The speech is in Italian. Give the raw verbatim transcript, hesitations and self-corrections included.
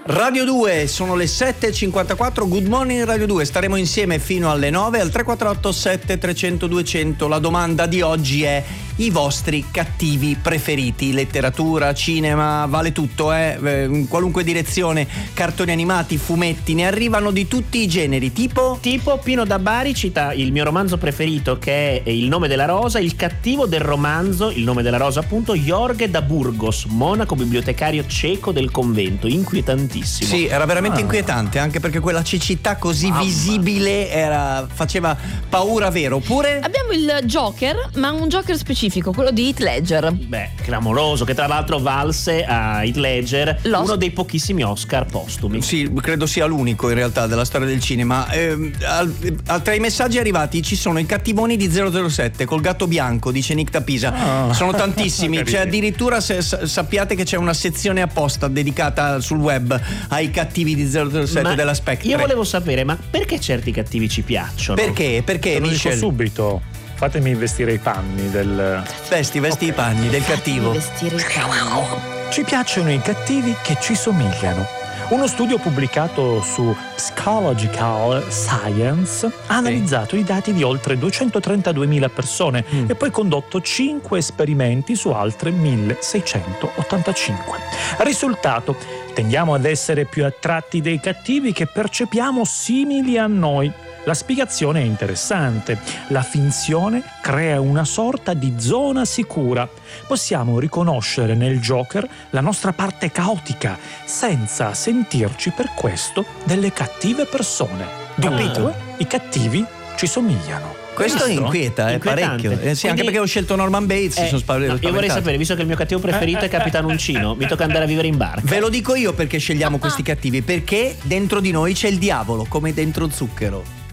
Radio due, sono le sette e cinquantaquattro, Good Morning Radio due, staremo insieme fino alle nove al tre quattro otto sette tre zero zero due zero zero. La domanda di oggi è: i vostri cattivi preferiti? Letteratura, cinema, vale tutto, eh? In qualunque direzione, cartoni animati, fumetti, ne arrivano di tutti i generi, tipo? Tipo Pino da Bari cita il mio romanzo preferito, che è Il nome della rosa. Il cattivo del romanzo, Il nome della rosa appunto, Jorge da Burgos, monaco bibliotecario cieco del convento, inquietantissimo. Sì, era veramente ah. inquietante, anche perché quella cecità così Mamma. visibile era, faceva paura, vero? Oppure abbiamo il Joker, ma un Joker specifico, quello di Heath Ledger. Beh, clamoroso, che tra l'altro valse a Heath Ledger L'Os- uno dei pochissimi Oscar postumi. Sì, credo sia l'unico in realtà della storia del cinema. Eh, al, al, tra i messaggi arrivati ci sono i cattivoni di zero zero sette col gatto bianco, dice Nick da Pisa. Oh. Sono tantissimi, c'è addirittura, se, sappiate che c'è una sezione apposta dedicata sul web ai cattivi di zero zero sette ma della Spectre. Io volevo sapere, ma perché certi cattivi ci piacciono? Perché? Perché? Lo dico subito. Fatemi vestire i panni del... Vesti, vesti okay. i panni del cattivo. Vestire i panni. Ci piacciono i cattivi che ci somigliano. Uno studio pubblicato su Psychological Science ha analizzato sì. i dati di oltre duecentotrentaduemila persone mm. e poi condotto cinque esperimenti su altre milleseicentottantacinque. Risultato: tendiamo ad essere più attratti dei cattivi che percepiamo simili a noi. La spiegazione è interessante. La finzione crea una sorta di zona sicura. Possiamo riconoscere nel Joker la nostra parte caotica, senza sentirci per questo delle cattive persone. Dunque, ah. i cattivi ci somigliano. Questo inquieta, eh, parecchio. Eh, sì, Quindi, anche perché ho scelto Norman Bates. Eh, sono spaventato. No, io vorrei sapere, visto che il mio cattivo preferito è Capitan Uncino, mi tocca andare a vivere in barca. Ve lo dico io perché scegliamo questi cattivi, perché dentro di noi c'è il diavolo, come dentro zucchero.